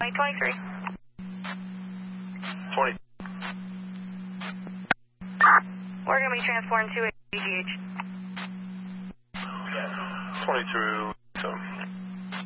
23. 20. We're going to be transporting to AGH. 20 through, so.